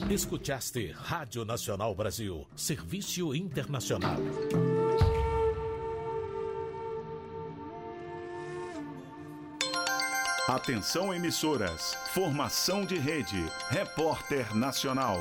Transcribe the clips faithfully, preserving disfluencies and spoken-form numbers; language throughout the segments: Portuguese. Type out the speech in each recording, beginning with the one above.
Escutaste Rádio Nacional Brasil, Serviço Internacional. Atenção emissoras, formação de rede, Repórter Nacional.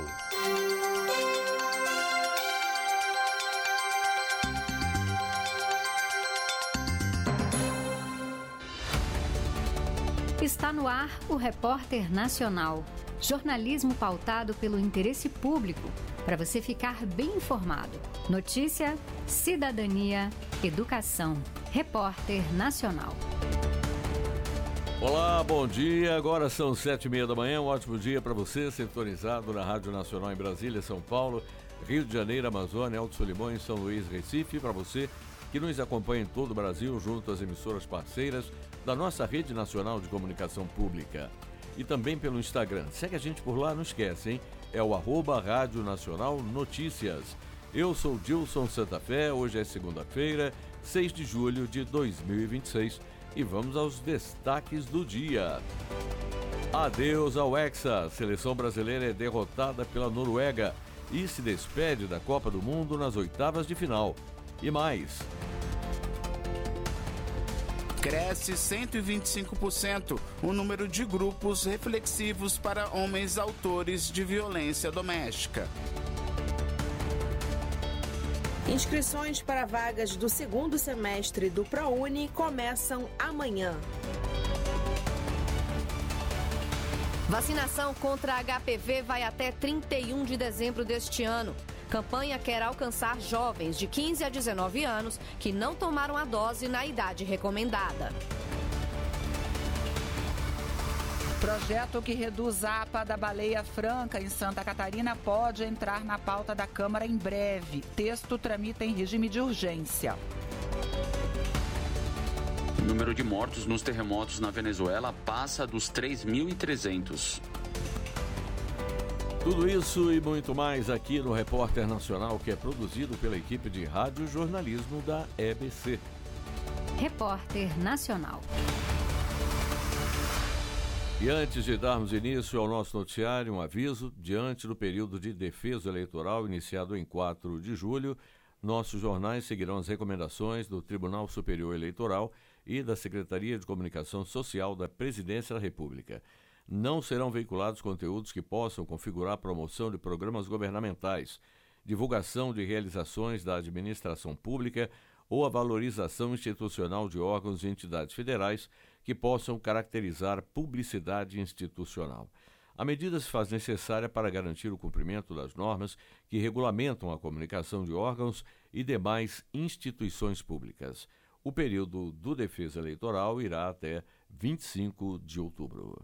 Está no ar o Repórter Nacional. Jornalismo pautado pelo interesse público, para você ficar bem informado. Notícia, cidadania, educação. Repórter Nacional. Olá, bom dia. Agora são sete e meia da manhã. Um ótimo dia para você, sintonizado na Rádio Nacional em Brasília, São Paulo, Rio de Janeiro, Amazônia, Alto Solimões, São Luís, Recife. Para você que nos acompanha em todo o Brasil, junto às emissoras parceiras da nossa Rede Nacional de Comunicação Pública. E também pelo Instagram. Segue a gente por lá, não esquece, hein? É o arroba Rádio Nacional Notícias. Eu sou Dilson Santa Fé, hoje é segunda-feira, seis de julho de dois mil e vinte e seis. E vamos aos destaques do dia. Adeus ao Hexa. A seleção brasileira é derrotada pela Noruega e se despede da Copa do Mundo nas oitavas de final. E mais. Cresce cento e vinte e cinco por cento o número de grupos reflexivos para homens autores de violência doméstica. Inscrições para vagas do segundo semestre do ProUni começam amanhã. Vacinação contra H P V vai até trinta e um de dezembro deste ano. Campanha quer alcançar jovens de quinze a dezenove anos que não tomaram a dose na idade recomendada. Projeto que reduz a APA da baleia franca em Santa Catarina pode entrar na pauta da Câmara em breve. Texto tramita em regime de urgência. O número de mortos nos terremotos na Venezuela passa dos três mil e trezentos. Tudo isso e muito mais aqui no Repórter Nacional, que é produzido pela equipe de rádio jornalismo da E B C. Repórter Nacional. E antes de darmos início ao nosso noticiário, um aviso: diante do período de defesa eleitoral iniciado em quatro de julho, nossos jornais seguirão as recomendações do Tribunal Superior Eleitoral e da Secretaria de Comunicação Social da Presidência da República. Não serão veiculados conteúdos que possam configurar a promoção de programas governamentais, divulgação de realizações da administração pública ou a valorização institucional de órgãos e entidades federais que possam caracterizar publicidade institucional. A medida se faz necessária para garantir o cumprimento das normas que regulamentam a comunicação de órgãos e demais instituições públicas. O período do defesa eleitoral irá até vinte e cinco de outubro.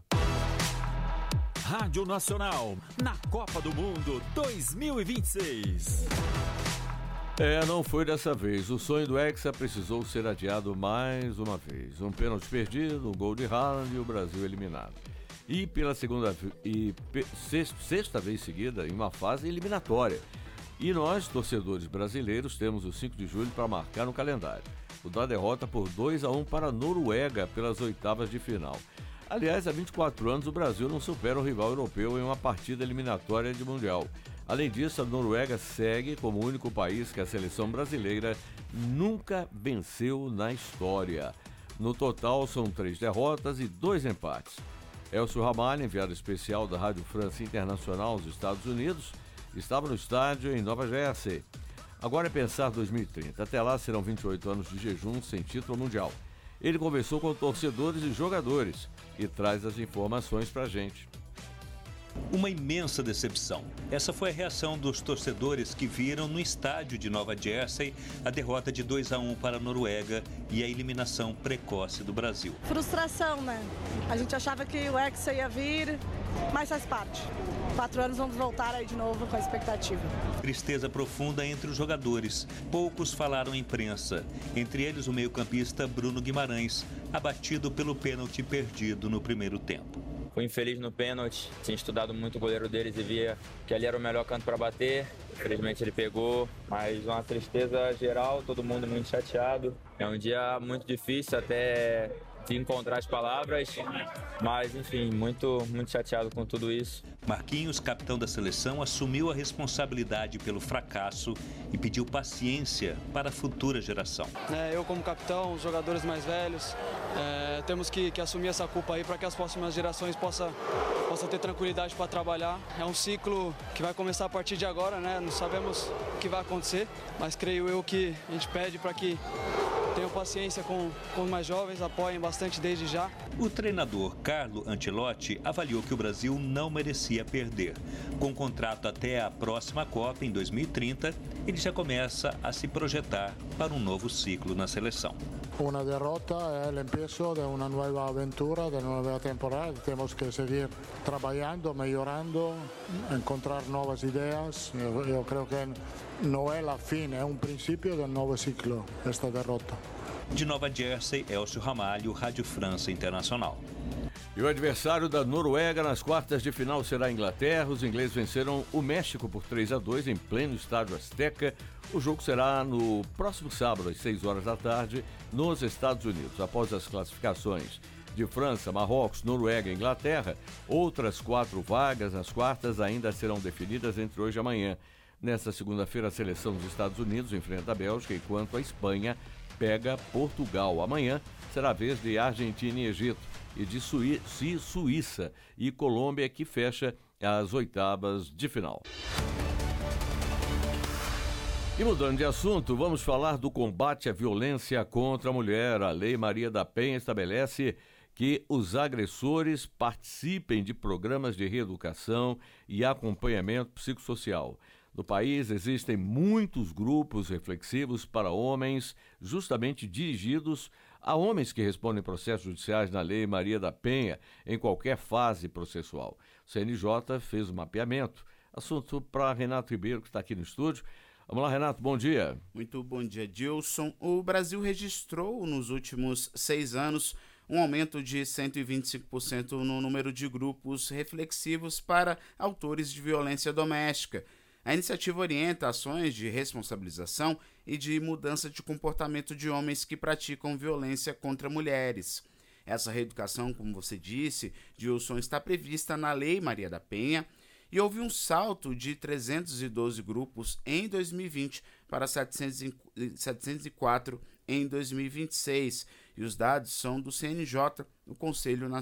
Rádio Nacional, na Copa do Mundo dois mil e vinte e seis. É, não foi dessa vez. O sonho do Hexa precisou ser adiado mais uma vez. Um pênalti perdido, um gol de Haaland e o Brasil eliminado. E pela segunda e pe, sexta, sexta vez seguida em uma fase eliminatória. E nós, torcedores brasileiros, temos o cinco de julho para marcar no calendário. O da derrota por dois a um para a Noruega pelas oitavas de final. Aliás, há vinte e quatro anos o Brasil não supera o rival europeu em uma partida eliminatória de Mundial. Além disso, a Noruega segue como o único país que a seleção brasileira nunca venceu na história. No total, são três derrotas e dois empates. Elcio Ramalho, enviado especial da Rádio France Internacional aos Estados Unidos, estava no estádio em Nova Jersey. Agora é pensar dois mil e trinta. Até lá serão vinte e oito anos de jejum sem título mundial. Ele conversou com torcedores e jogadores e traz as informações pra gente. Uma imensa decepção. Essa foi a reação dos torcedores que viram no estádio de Nova Jersey a derrota de dois a um para a Noruega e a eliminação precoce do Brasil. Frustração, né? A gente achava que o Hexa ia vir, mas faz parte. Quatro anos vamos voltar aí de novo com a expectativa. Tristeza profunda entre os jogadores. Poucos falaram à imprensa. Entre eles o meio-campista Bruno Guimarães, abatido pelo pênalti perdido no primeiro tempo. Fui infeliz no pênalti, tinha estudado muito o goleiro deles e via que ali era o melhor canto para bater. Infelizmente ele pegou, mas uma tristeza geral, todo mundo muito chateado. É um dia muito difícil, até de encontrar as palavras, mas enfim, muito, muito chateado com tudo isso. Marquinhos, capitão da seleção, assumiu a responsabilidade pelo fracasso e pediu paciência para a futura geração. É, eu como capitão, os jogadores mais velhos, é, temos que, que assumir essa culpa aí para que as próximas gerações possam, possam ter tranquilidade para trabalhar. É um ciclo que vai começar a partir de agora, né? Não sabemos o que vai acontecer, mas creio eu que a gente pede para que tenham paciência com, com os mais jovens, apoiem bastante desde já. O treinador Carlo Ancelotti avaliou que o Brasil não merecia perder. Com contrato até a próxima Copa, em dois mil e trinta, ele já começa a se projetar para um novo ciclo na seleção. Una derrota é o começo de uma nova aventura, de uma nova temporada. Temos que seguir trabalhando, melhorando, encontrar novas ideias. Eu, eu creio que não é a fim, é um princípio de um novo ciclo, esta derrota. De Nova Jersey, Elcio Ramalho, Rádio França Internacional. E o adversário da Noruega nas quartas de final será a Inglaterra. Os ingleses venceram o México por três a dois em pleno estádio Azteca. O jogo será no próximo sábado, às seis horas da tarde, nos Estados Unidos. Após as classificações de França, Marrocos, Noruega e Inglaterra, outras quatro vagas nas quartas ainda serão definidas entre hoje e amanhã. Nesta segunda-feira, a seleção dos Estados Unidos enfrenta a Bélgica, enquanto a Espanha pega Portugal. Amanhã será a vez de Argentina e Egito, e de Suí- Suíça e Colômbia, que fecha as oitavas de final. E mudando de assunto, vamos falar do combate à violência contra a mulher. A Lei Maria da Penha estabelece que os agressores participem de programas de reeducação e acompanhamento psicossocial. No país existem muitos grupos reflexivos para homens, justamente dirigidos a homens que respondem processos judiciais na Lei Maria da Penha em qualquer fase processual. O C N J fez um mapeamento. Assunto para Renato Ribeiro, que está aqui no estúdio. Vamos lá, Renato, bom dia. Muito bom dia, Dilson. O Brasil registrou nos últimos seis anos um aumento de cento e vinte e cinco por cento no número de grupos reflexivos para autores de violência doméstica. A iniciativa orienta ações de responsabilização e de mudança de comportamento de homens que praticam violência contra mulheres. Essa reeducação, como você disse, Dilson, está prevista na Lei Maria da Penha e houve um salto de trezentos e doze grupos em dois mil e vinte para setecentos e quatro em dois mil e vinte e seis. E os dados são do C N J, o Conselho